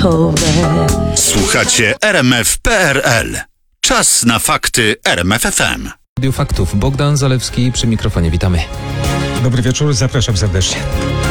gotowe. Słuchacie RMF.pl. Czas na fakty RMF FM. Studiu Faktów. Bogdan Zalewski przy mikrofonie. Witamy. Dobry wieczór, zapraszam serdecznie.